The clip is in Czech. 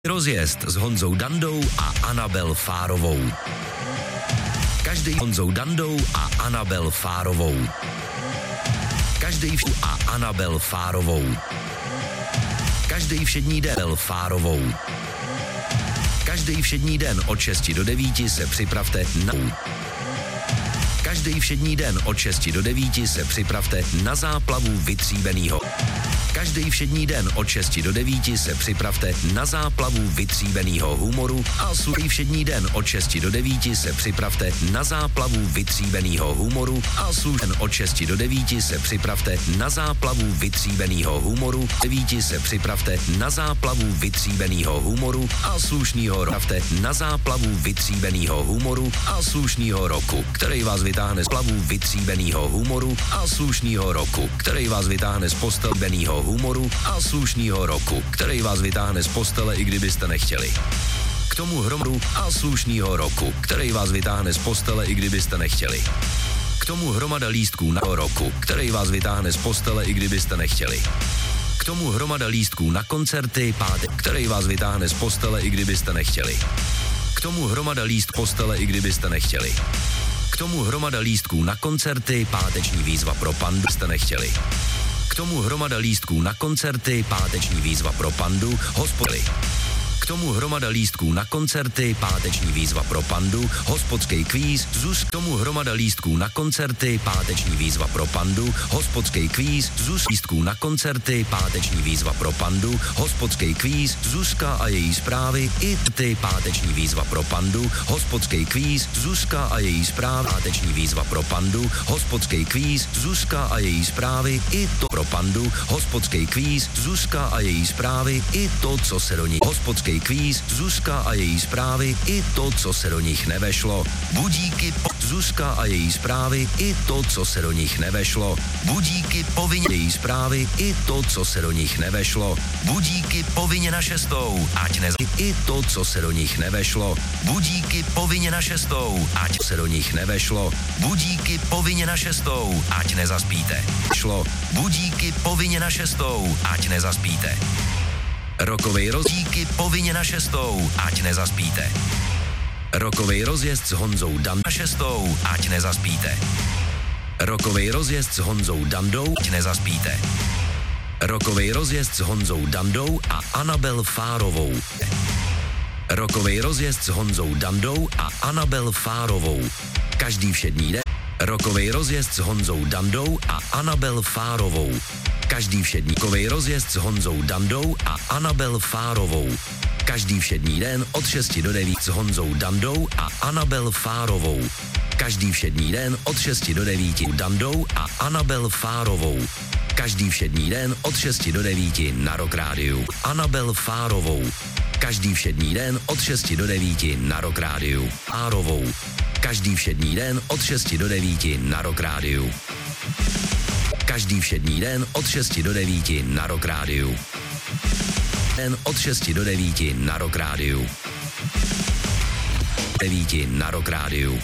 Rozjezd s Honzou Dandou a Anabel Fárovou. Každý Honzou Dandou a Anabel Fárovou. Každý a Anabel Fárovou. Každý všední den Fárovou. Každý všední den od 6 do 9 se připravte na... Každý všední den od 6 do 9 se připravte na záplavu vytříbenýho. Každý všední den od 6 do 9 se připravte na záplavu vytříbenýho humoru a slušný všední den od 6 do 9 se připravte na záplavu vytříbenýho humoru a slušný od 6 do 9 se připravte na záplavu vytříbenýho humoru, 9 se připravte na záplavu vytříbenýho humoru a slušnýho roku na záplavu vytříbenýho humoru a slušnýho roku, který vás vytáhne z plavu vytříbenýho humoru a slušnýho roku, který vás vytáhne z postelbenýho humoru a slušnýho roku, který vás vytáhne z postele, i kdybyste nechtěli. K tomu hromoru a slušnýho roku, který vás vytáhne z postele, i kdybyste nechtěli. K tomu hromada lístků na roku, který vás vytáhne z postele, i kdybyste nechtěli. K tomu hromada lístků na koncerty pátek, který vás vytáhne z postele, i kdybyste nechtěli. K tomu hromada lístků postele, i kdybyste nechtěli. K tomu hromada lístků na koncerty, páteční výzva pro pandu, jste nechtěli. K tomu hromada lístků na koncerty, páteční výzva pro pandu, hospody. K tomu hromada lístků na koncerty, páteční výzva pro pandu, hospodský kvíz, ZUS. K tomu hromada lístků na koncerty, páteční výzva pro pandu, hospodský kvíz, ZUS. Lístků na koncerty, páteční výzva pro pandu, hospodský kvíz, Zuzka a její zprávy, i ty páteční výzva pro pandu, hospodský kvíz, Zuzka a její zprávy, páteční výzva pro pandu, hospodský kvíz, Zuzka a její zprávy, i to pro pandu, hospodský kvíz, Zuzka a její zprávy, i to, co se do ní, hospodský kvíz, Zuzka a její zprávy, i to, co se do nich nevešlo. Budíky Zuzka a její zprávy, i to, co se do nich nevešlo. Budíky povinně její zprávy, i to, co se do nich nevešlo. Budíky povinně na 6, ať i to, co se do nich nevešlo. Budíky povinně na 6, ať se do nich nevešlo. Budíky povinně na 6, ať nezaspíte. Budíky povinně na 6, ať nezaspíte. Rokovej rozdíky povinně na 6, ať nezaspíte. Rokovej rozjezd s Honzou Dandou na 6, ať nezaspíte. Rokovej rozjezd s Honzou Dandou, ať nezaspíte. Rokovej rozjezd s Honzou Dandou a Anabel Fárovou. Rokovej rozjezd s Honzou Dandou a Anabel Fárovou. Každý všední den. Rokovej rozjezd s Honzou Dandou a Anabel Fárovou. Každý všední rokovej rozjezd s Honzou Dandou a Anabel Fárovou. Každý všední den od 6 do 9 s Honzou Dandou a Anabel Fárovou. Každý všední den od 6 do 9 Dandou a Anabel Fárovou. Každý všední den od 6 do 9 na Rock Rádiu Anabel Fárovou. Každý všední den od 6 do 9 na Rock Rádiu Fárovou. Každý všední den od 6 do 9 na Rock Rádiu. Každý všední den od 6 do 9 na Rock Rádiu. Den od 6 do 9 na Rock Rádiu. 9 na Rock Rádiu.